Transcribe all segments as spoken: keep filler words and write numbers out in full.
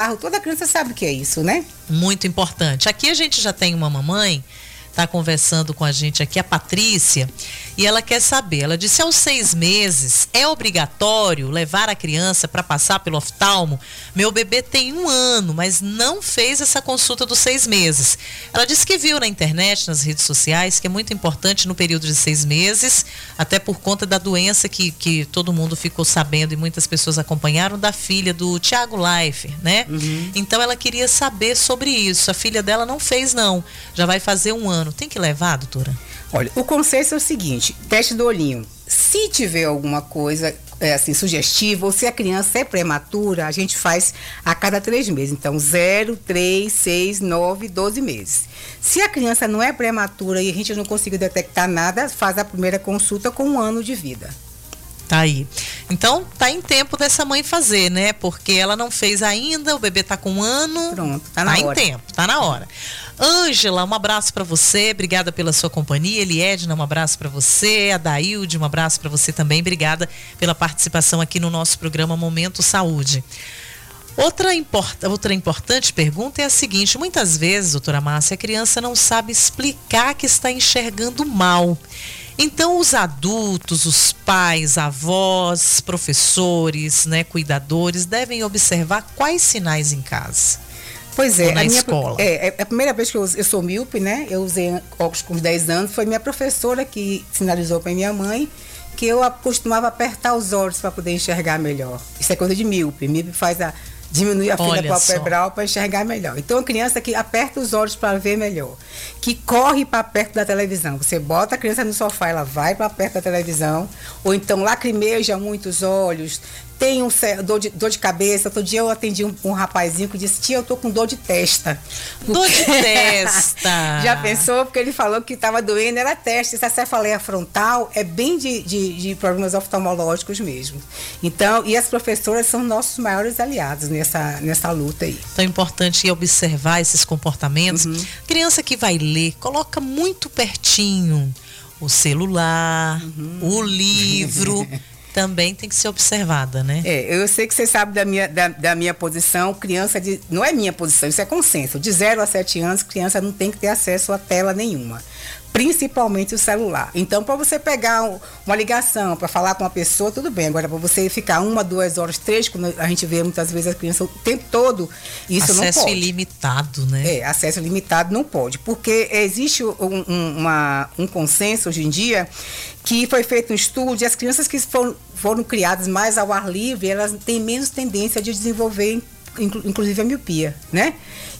cigarro, toda criança sabe o que é isso, né? Muito importante. Aqui a gente já tem uma mamãe, está conversando com a gente aqui, a Patrícia, e ela quer saber, ela disse, aos seis meses é obrigatório levar a criança para passar pelo oftalmo? Meu bebê tem um ano, mas não fez essa consulta dos seis meses. Ela disse que viu na internet, nas redes sociais, que é muito importante no período de seis meses, até por conta da doença que, que todo mundo ficou sabendo e muitas pessoas acompanharam, da filha do Tiago Leifert, né? Uhum. Então ela queria saber sobre isso. A filha dela não fez não, já vai fazer um ano. Tem que levar, doutora? Olha, o conceito é o seguinte, teste do olhinho. Se tiver alguma coisa é, assim, sugestiva, ou se a criança é prematura, a gente faz a cada três meses. Então, zero, três, seis, nove, doze meses. Se a criança não é prematura e a gente não conseguiu detectar nada, faz a primeira consulta com um ano de vida. Tá aí. Então, tá em tempo dessa mãe fazer, né? Porque ela não fez ainda, o bebê tá com um ano. Pronto, tá na hora. Tá em tempo, tá na hora. Ângela, um abraço para você, obrigada pela sua companhia. Eliedna, um abraço para você. Adailde, um abraço para você também. Obrigada pela participação aqui no nosso programa Momento Saúde. Outra, import, outra importante pergunta é a seguinte, muitas vezes, doutora Márcia, a criança não sabe explicar que está enxergando mal. Então, os adultos, os pais, avós, professores, né, cuidadores, devem observar quais sinais em casa? Pois é, na a minha, escola. É, é a primeira vez que eu, eu sou míope, né? Eu usei óculos com dez anos, foi minha professora que sinalizou para minha mãe que eu costumava apertar os olhos para poder enxergar melhor. Isso é coisa de míope. Míope faz a diminuir a fila palpebral para enxergar melhor. Então, a criança que aperta os olhos para ver melhor, que corre para perto da televisão. Você bota a criança no sofá, ela vai para perto da televisão, ou então lacrimeja muito os olhos, tem um dor de, dor de cabeça. Outro dia eu atendi um, um rapazinho que disse, tia, eu tô com dor de testa. Dor de testa. Já pensou? Porque ele falou que estava doendo, era testa. Essa cefaleia frontal é bem de, de, de problemas oftalmológicos mesmo. Então, e as professoras são nossos maiores aliados nessa, nessa luta aí. Então é importante observar esses comportamentos. Uhum. Criança que vai ler, coloca muito pertinho o celular, uhum. o livro... também tem que ser observada, né? É, eu sei que você sabe da minha, da, da minha posição, criança de... Não é minha posição, isso é consenso. De zero a sete anos, criança não tem que ter acesso a tela nenhuma. Principalmente o celular. Então, para você pegar um, uma ligação, para falar com uma pessoa, tudo bem. Agora, para você ficar uma, duas horas, três, quando a gente vê muitas vezes a criança o tempo todo, isso acesso não pode. Acesso ilimitado, né? É, acesso ilimitado não pode. Porque existe um, um, uma, um consenso hoje em dia que foi feito um estudo e as crianças que foram, foram criadas mais ao ar livre, elas têm menos tendência de desenvolver inclusive a miopia, né?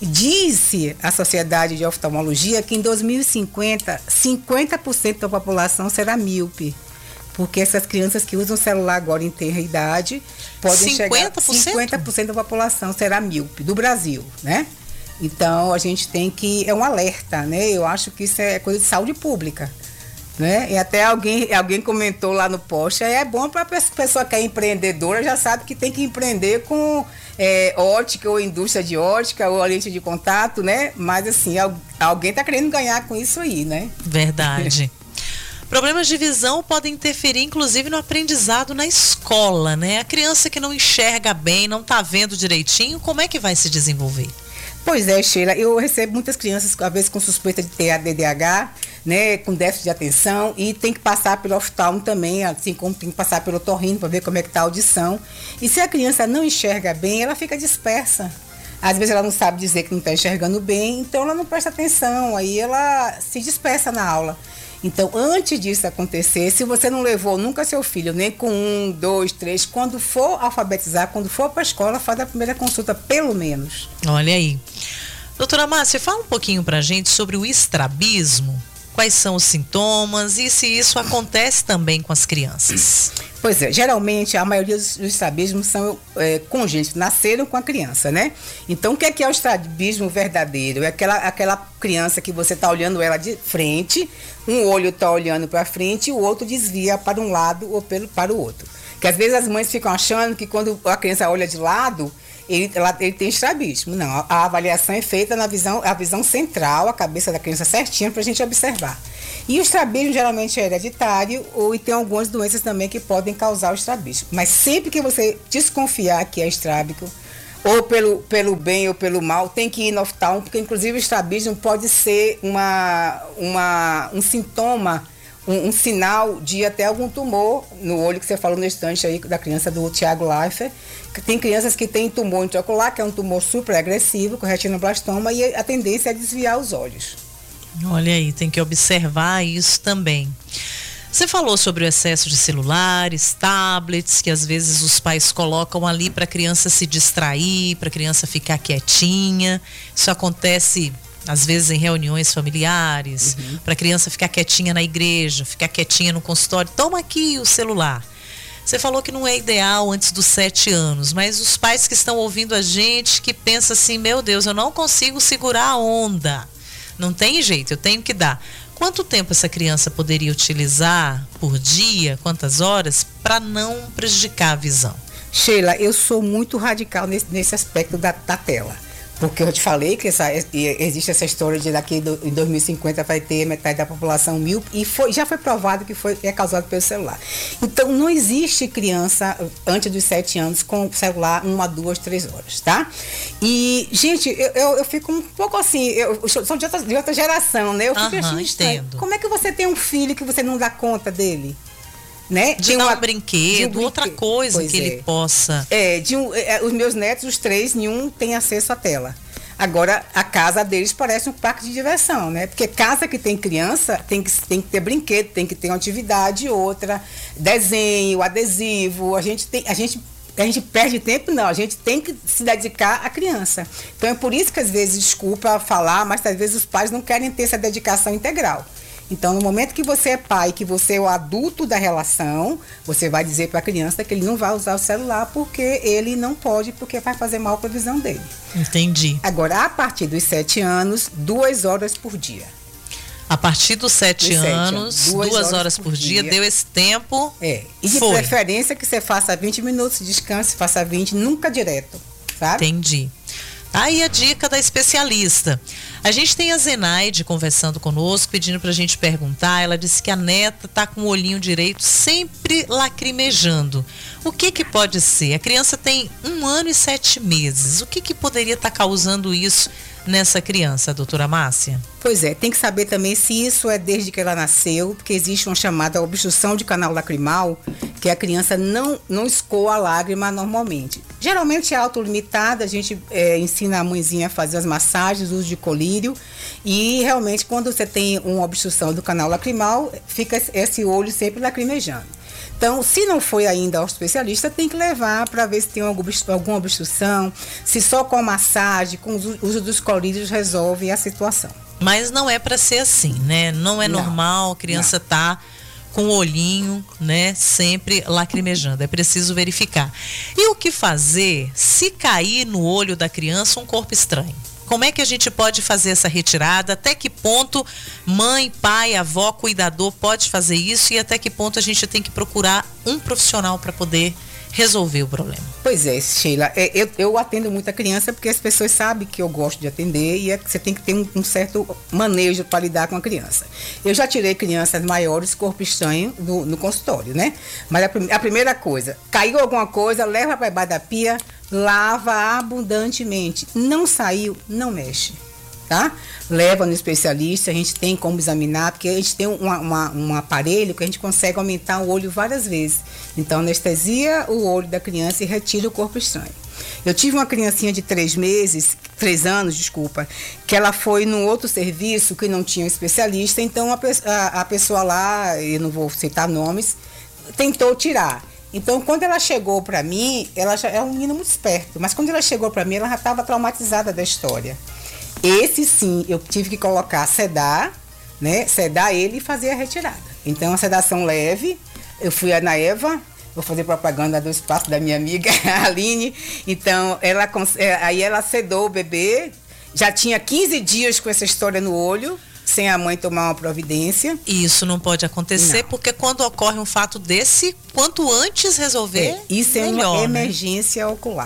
Diz-se a Sociedade de Oftalmologia que em dois mil e cinquenta, cinquenta por cento da população será míope. Porque essas crianças que usam celular agora em tenra idade podem chegar a cinquenta por cento da população será míope do Brasil, né? Então a gente tem que, é um alerta, né? Eu acho que isso é coisa de saúde pública. Né? E até alguém, alguém comentou lá no post, é bom para a pessoa que é empreendedora, já sabe que tem que empreender com é, ótica ou indústria de ótica ou lente de contato, né? Mas assim, alguém está querendo ganhar com isso aí, né? Verdade. Problemas de visão podem interferir, inclusive, no aprendizado na escola, né? A criança que não enxerga bem, não está vendo direitinho, como é que vai se desenvolver? Pois é, Sheila, eu recebo muitas crianças, às vezes com suspeita de ter A D D H, né, com déficit de atenção, e tem que passar pelo oftalmo também, assim como tem que passar pelo otorrino para ver como é que está a audição. E se a criança não enxerga bem, ela fica dispersa. Às vezes ela não sabe dizer que não está enxergando bem, então ela não presta atenção, aí ela se dispersa na aula. Então, antes disso acontecer, se você não levou nunca seu filho, nem com um, dois, três, quando for alfabetizar, quando for para a escola, faz a primeira consulta, pelo menos. Olha aí. Doutora Márcia, fala um pouquinho para a gente sobre o estrabismo. Quais são os sintomas e se isso acontece também com as crianças? Pois é, geralmente a maioria dos, dos estrabismos são é, congênitos, nasceram com a criança, né? Então, o que é, que é o estrabismo verdadeiro? É aquela, aquela criança que você está olhando ela de frente, um olho está olhando para frente e o outro desvia para um lado ou pelo, para o outro. Que às vezes as mães ficam achando que quando a criança olha de lado, Ele, ela, ele tem estrabismo. Não, a, a avaliação é feita na visão, a visão central, a cabeça da criança certinha para a gente observar. E o estrabismo geralmente é hereditário ou e tem algumas doenças também que podem causar o estrabismo. Mas sempre que você desconfiar que é estrábico, ou pelo, pelo bem ou pelo mal, tem que ir no oftalmo, porque inclusive o estrabismo pode ser uma, uma, um sintoma, um, um sinal de até algum tumor no olho, que você falou no instante aí da criança do Tiago Leifert. Tem crianças que têm tumor intraocular, que é um tumor super agressivo, com retinoblastoma, e a tendência é desviar os olhos. Olha aí, tem que observar isso também. Você falou sobre o excesso de celulares, tablets, que às vezes os pais colocam ali para a criança se distrair, para a criança ficar quietinha. Isso acontece às vezes em reuniões familiares, uhum. para a criança ficar quietinha na igreja, ficar quietinha no consultório. Toma aqui o celular. Você falou que não é ideal antes dos sete anos, mas os pais que estão ouvindo a gente, que pensam assim, meu Deus, eu não consigo segurar a onda. Não tem jeito, eu tenho que dar. Quanto tempo essa criança poderia utilizar por dia, quantas horas, para não prejudicar a visão? Sheila, eu sou muito radical nesse, nesse aspecto da, da tela. Porque eu te falei que essa, existe essa história de daqui do, em dois mil e cinquenta vai ter metade da população mil, e foi, já foi provado que foi, é causado pelo celular. Então, não existe criança antes dos sete anos com celular uma, duas, três horas, tá? E, gente, eu, eu, eu fico um pouco assim, eu, eu sou de outra, de outra geração, né? Eu fico uhum, achando estranho. Como é que você tem um filho que você não dá conta dele? Né? De dar um brinquedo, um outra brinquedo. coisa pois que é. ele possa... É, de um, é, os meus netos, os três, nenhum tem acesso à tela. Agora, a casa deles parece um parque de diversão, né? Porque casa que tem criança tem que, tem que ter brinquedo, tem que ter uma atividade, outra, desenho, adesivo. A gente tem... A gente, a gente perde tempo, não. A gente tem que se dedicar à criança. Então, é por isso que, às vezes, desculpa falar, mas às vezes os pais não querem ter essa dedicação integral. Então, no momento que você é pai, que você é o adulto da relação, você vai dizer para a criança que ele não vai usar o celular porque ele não pode, porque vai fazer mal para a visão dele. Entendi. Agora, a partir dos sete anos, duas horas por dia. A partir dos sete, dos sete anos, sete, duas, duas horas, horas por, por dia, dia, deu esse tempo. É. E de foi. preferência que você faça vinte minutos, descanse, faça vinte, nunca direto, sabe? Entendi. Aí a dica da especialista. A gente tem a Zenaide conversando conosco, pedindo pra gente perguntar. Ela disse que a neta tá com o olhinho direito sempre lacrimejando. O que que pode ser? A criança tem um ano e sete meses. O que que poderia estar tá causando isso nessa criança, doutora Márcia? Pois é, tem que saber também se isso é desde que ela nasceu, porque existe uma chamada obstrução de canal lacrimal, que a criança não, não escoa a lágrima normalmente. Geralmente é autolimitada, a gente é, ensina a mãezinha a fazer as massagens, uso de colírio, e realmente quando você tem uma obstrução do canal lacrimal, fica esse olho sempre lacrimejando. Então, se não foi ainda ao especialista, tem que levar para ver se tem alguma obstrução, se só com massagem, com o uso dos colírios resolve a situação. Mas não é para ser assim, né? Não é não, normal a criança tá com o olhinho, né, sempre lacrimejando. É preciso verificar. E o que fazer se cair no olho da criança um corpo estranho? Como é que a gente pode fazer essa retirada? Até que ponto mãe, pai, avó, cuidador pode fazer isso? E até que ponto a gente tem que procurar um profissional para poder resolver o problema? Pois é, Sheila, eu, eu atendo muita criança porque as pessoas sabem que eu gosto de atender e é, você tem que ter um, um certo manejo para lidar com a criança. Eu já tirei crianças maiores, corpo estranho, no, no consultório, né? Mas a, a primeira coisa, caiu alguma coisa, leva para debaixo da pia, lava abundantemente. Não saiu, não mexe, tá? Leva no especialista, a gente tem como examinar, porque a gente tem uma, uma, um aparelho que a gente consegue aumentar o olho várias vezes. Então, anestesia o olho da criança e retira o corpo estranho. Eu tive uma criancinha de três meses, três anos, desculpa, que ela foi num outro serviço que não tinha um especialista, então a, a, a pessoa lá, eu não vou citar nomes, tentou tirar. Então, quando ela chegou para mim, ela já é um menino muito esperto, mas quando ela chegou para mim, ela já estava traumatizada da história. Esse sim, eu tive que colocar, sedar, né? Sedar ele e fazer a retirada. Então, a sedação leve, eu fui na Eva, vou fazer propaganda do espaço da minha amiga Aline. Então, ela, aí ela sedou o bebê, já tinha quinze dias com essa história no olho, sem a mãe tomar uma providência. Isso não pode acontecer, não. Porque quando ocorre um fato desse, quanto antes resolver, é, isso melhor, é uma né? emergência ocular.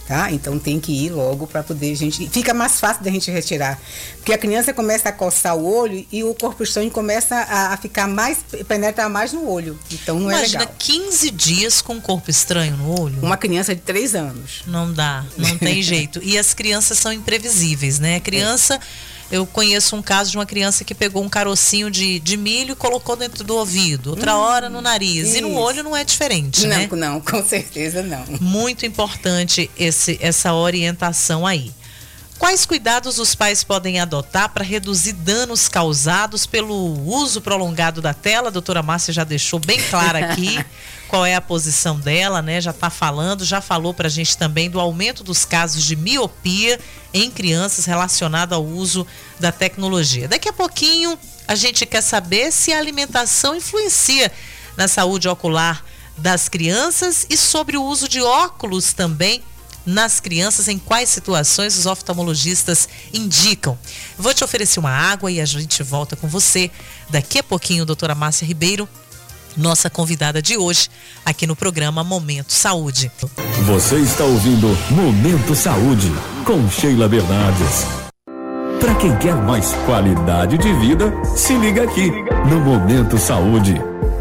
tá? Então tem que ir logo para poder a gente... Fica mais fácil da gente retirar. Porque a criança começa a coçar o olho e o corpo estranho começa a, a ficar mais... penetrar mais no olho. Então não Imagina, é legal. quinze dias com corpo estranho no olho. Uma criança de três anos. Não dá, não tem jeito. E as crianças são imprevisíveis, né? A criança... É. Eu conheço um caso de uma criança que pegou um carocinho de, de milho e colocou dentro do ouvido, outra hum, hora no nariz. Isso. E no olho não é diferente, não, né? Não, não, com certeza não. Muito importante esse, essa orientação aí. Quais cuidados os pais podem adotar para reduzir danos causados pelo uso prolongado da tela? A doutora Márcia já deixou bem claro aqui qual é a posição dela, né? Já está falando, já falou para a gente também do aumento dos casos de miopia em crianças relacionado ao uso da tecnologia. Daqui a pouquinho a gente quer saber se a alimentação influencia na saúde ocular das crianças e sobre o uso de óculos também nas crianças, em quais situações os oftalmologistas indicam. Vou te oferecer uma água e a gente volta com você daqui a pouquinho, doutora Márcia Ribeiro, nossa convidada de hoje, aqui no programa Momento Saúde. Você está ouvindo Momento Saúde, com Sheila Bernardes. Para quem quer mais qualidade de vida, se liga aqui no Momento Saúde.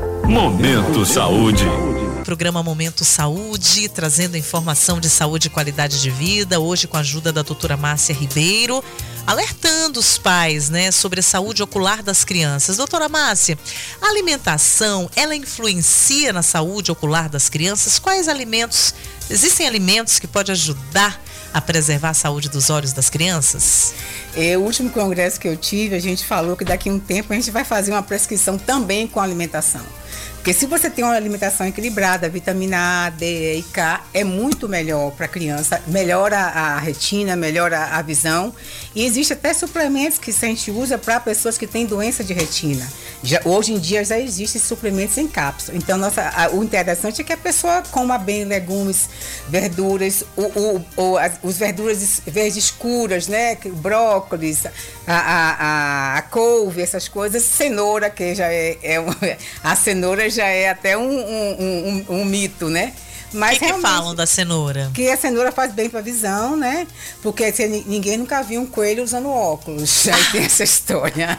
Momento Saúde. Programa Momento Saúde, trazendo informação de saúde e qualidade de vida, hoje com a ajuda da doutora Márcia Ribeiro, alertando os pais, né, sobre a saúde ocular das crianças. Doutora Márcia, a alimentação, ela influencia na saúde ocular das crianças? Quais alimentos, existem alimentos que podem ajudar a preservar a saúde dos olhos das crianças? É, o último congresso que eu tive, a gente falou que daqui a um tempo a gente vai fazer uma prescrição também com alimentação. Porque se você tem uma alimentação equilibrada, vitamina A, D e K, é muito melhor para a criança, melhora a retina, melhora a visão. E existe até suplementos que a gente usa para pessoas que têm doença de retina. Já, hoje em dia já existem suplementos em cápsula. Então, nossa, a, o interessante é que a pessoa coma bem legumes, verduras, o, o, o, as os verduras verdes escuras, né? Brócolis, a, a, a, a couve, essas coisas, cenoura, que já é, é a cenoura já é até um, um, um, um mito, né? Mas o que, que falam da cenoura? Que a cenoura faz bem para a visão, né? Porque se, ninguém nunca viu um coelho usando óculos. Aí tem essa história.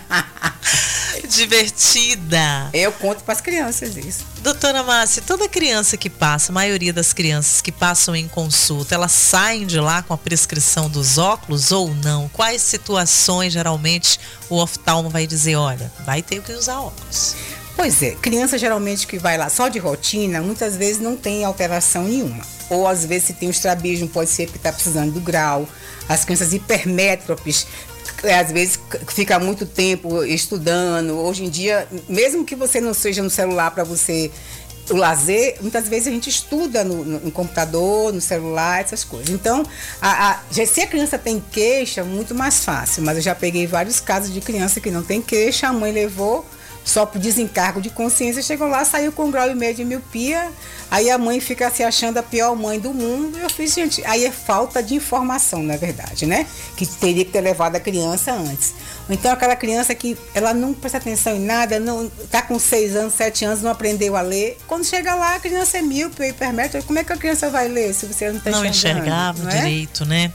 Divertida. Eu conto para as crianças isso. Doutora Márcia, toda criança que passa, a maioria das crianças que passam em consulta, elas saem de lá com a prescrição dos óculos ou não? Quais situações, geralmente, o oftalmo vai dizer, olha, vai ter que usar óculos? Pois é, criança geralmente que vai lá só de rotina, muitas vezes não tem alteração nenhuma. Ou às vezes se tem um estrabismo, pode ser porque está precisando do grau. As crianças hipermétropes, às vezes fica muito tempo estudando. Hoje em dia, mesmo que você não seja no celular para você o lazer, muitas vezes a gente estuda no, no, no computador, no celular, essas coisas. Então, a, a, já, se a criança tem queixa, muito mais fácil. Mas eu já peguei vários casos de criança que não tem queixa, a mãe levou só por desencargo de consciência, chegou lá, saiu com um grau e meio de miopia, aí a mãe fica se achando a pior mãe do mundo. Eu fiz, gente, aí é falta de informação, na verdade, né? Que teria que ter levado a criança antes. Então, aquela criança que ela não presta atenção em nada, não tá com seis anos, sete anos, não aprendeu a ler. Quando chega lá, a criança é míope, hipermétrope, como é que a criança vai ler se você não está enxergando? Não enxergava não é? direito, né?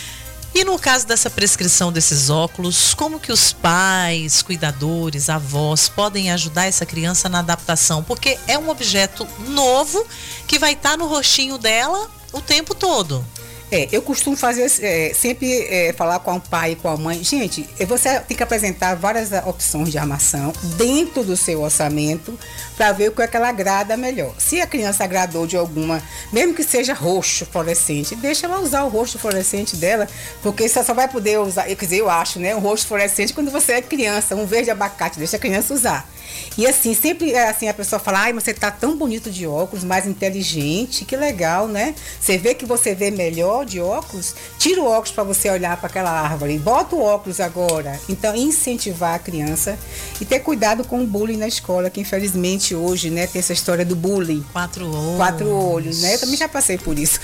E no caso dessa prescrição desses óculos, como que os pais, cuidadores, avós podem ajudar essa criança na adaptação? Porque é um objeto novo que vai estar no rostinho dela o tempo todo. É, eu costumo fazer, é, sempre é, falar com o pai e com a mãe. Gente, você tem que apresentar várias opções de armação dentro do seu orçamento para ver o que é que ela agrada melhor. Se a criança agradou de alguma, mesmo que seja roxo fluorescente, deixa ela usar o roxo fluorescente dela, porque você só vai poder usar, quer dizer, eu acho, né, um roxo fluorescente quando você é criança, um verde abacate, deixa a criança usar. E assim, sempre assim, a pessoa fala, ai, você tá tão bonito de óculos, mais inteligente, que legal, né? Você vê que você vê melhor de óculos, tira o óculos para você olhar para aquela árvore, bota o óculos agora. Então, incentivar a criança e ter cuidado com o bullying na escola, que infelizmente hoje, né, tem essa história do bullying. Quatro olhos. Quatro olhos, né? Eu também já passei por isso.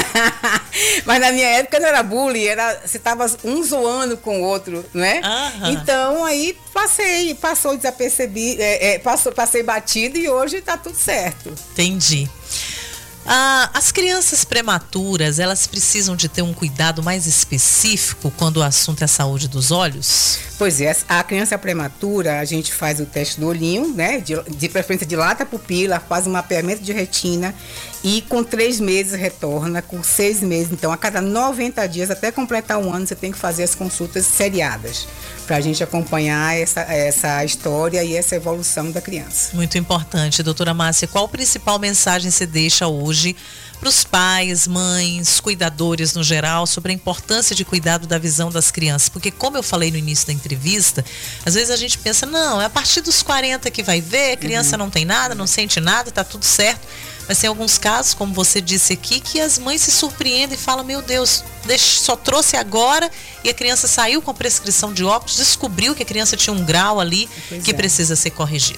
Mas na minha época não era bullying, era, você tava um zoando com o outro, né? Aham. Então, aí passei, passou desapercebido, é, é, passou, passei batido e hoje tá tudo certo. Entendi. Ah, as crianças prematuras, elas precisam de ter um cuidado mais específico quando o assunto é a saúde dos olhos? Pois é, a criança prematura, a gente faz o teste do olhinho, né? De, de preferência dilata a pupila, faz um mapeamento de retina e com três meses retorna, com seis meses. Então, a cada noventa dias, até completar um ano, você tem que fazer as consultas seriadas para a gente acompanhar essa, essa história e essa evolução da criança. Muito importante. Doutora Márcia, qual a principal mensagem você deixa hoje para os pais, mães, cuidadores no geral, sobre a importância de cuidado da visão das crianças? Porque, como eu falei no início da entrevista, às vezes a gente pensa, não, é a partir dos quarenta que vai ver, a criança uhum. não tem nada, não sente nada, tá tudo certo. Mas tem alguns casos, como você disse aqui, que as mães se surpreendem e falam, meu Deus, só trouxe agora e a criança saiu com a prescrição de óculos, descobriu que a criança tinha um grau ali pois que é. precisa ser corrigido.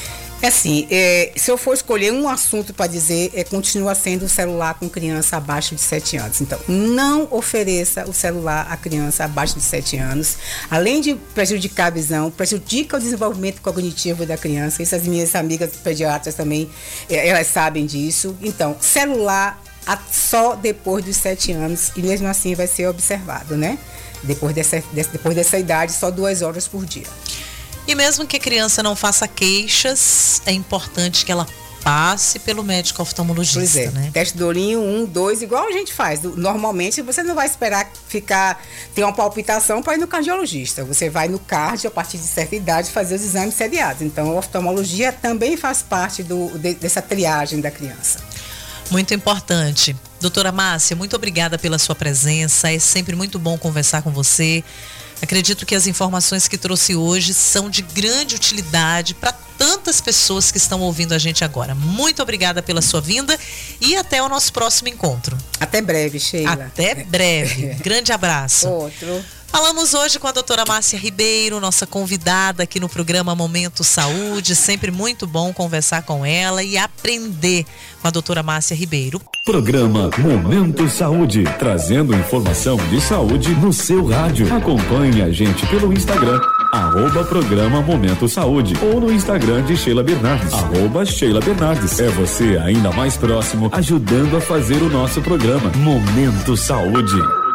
É assim, é, se eu for escolher um assunto para dizer, é, continua sendo o celular com criança abaixo de sete anos. Então, não ofereça o celular à criança abaixo de sete anos. Além de prejudicar a visão, prejudica o desenvolvimento cognitivo da criança. Isso as minhas amigas pediatras também, é, elas sabem disso. Então, celular só depois dos sete anos e mesmo assim vai ser observado, né? Depois dessa, depois dessa idade, só duas horas por dia. E mesmo que a criança não faça queixas, é importante que ela passe pelo médico oftalmologista, pois é, né? Teste do olhinho, um, dois, igual a gente faz. Normalmente, você não vai esperar ficar, ter uma palpitação para ir no cardiologista. Você vai no cardio, a partir de certa idade, fazer os exames seriados. Então, a oftalmologia também faz parte do, de, dessa triagem da criança. Muito importante. Doutora Márcia, muito obrigada pela sua presença. É sempre muito bom conversar com você. Acredito que as informações que trouxe hoje são de grande utilidade para tantas pessoas que estão ouvindo a gente agora. Muito obrigada pela sua vinda e até o nosso próximo encontro. Até breve, Sheila. Até breve. Grande abraço. Outro. Falamos hoje com a doutora Márcia Ribeiro, nossa convidada aqui no programa Momento Saúde. Sempre muito bom conversar com ela e aprender com a doutora Márcia Ribeiro. Programa Momento Saúde, trazendo informação de saúde no seu rádio. Acompanhe a gente pelo Instagram, arroba programa Momento Saúde, ou no Instagram de Sheila Bernardes, arroba Sheila Bernardes. É você ainda mais próximo, ajudando a fazer o nosso programa Momento Saúde.